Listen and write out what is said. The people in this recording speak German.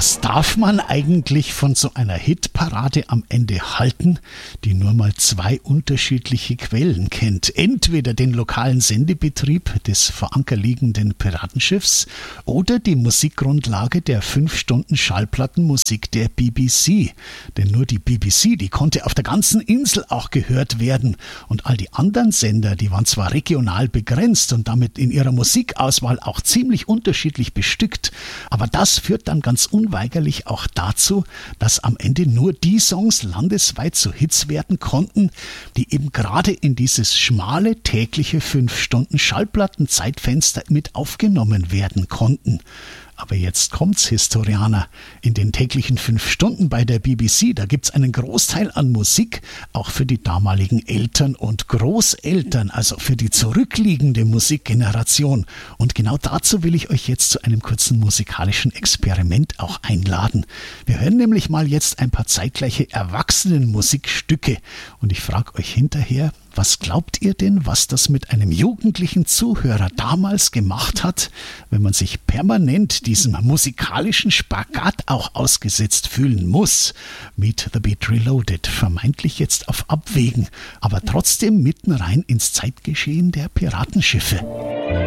Was darf man eigentlich von so einer Hitparade am Ende halten, die nur mal zwei unterschiedliche Quellen kennt? Entweder den lokalen Sendebetrieb des vor Anker liegenden Piratenschiffs oder die Musikgrundlage der 5 Stunden Schallplattenmusik der BBC. Denn nur die BBC, die konnte auf der ganzen Insel auch gehört werden. Und all die anderen Sender, die waren zwar regional begrenzt und damit in ihrer Musikauswahl auch ziemlich unterschiedlich bestückt, aber das führt dann ganz unweigerlich auch dazu, dass am Ende nur die Songs landesweit zu Hits werden konnten, die eben gerade in dieses schmale tägliche 5 Stunden Schallplattenzeitfenster mit aufgenommen werden konnten. Aber jetzt kommt's, Historianer. In den täglichen 5 Stunden bei der BBC, da gibt's einen Großteil an Musik, auch für die damaligen Eltern und Großeltern, also für die zurückliegende Musikgeneration. Und genau dazu will ich euch jetzt zu einem kurzen musikalischen Experiment auch einladen. Wir hören nämlich mal jetzt ein paar zeitgleiche Erwachsenenmusikstücke. Und ich frage euch hinterher, was glaubt ihr denn, was das mit einem jugendlichen Zuhörer damals gemacht hat, wenn man sich permanent diesem musikalischen Spagat auch ausgesetzt fühlen muss? Meet the Beat Reloaded, vermeintlich jetzt auf Abwägen, aber trotzdem mitten rein ins Zeitgeschehen der Piratenschiffe.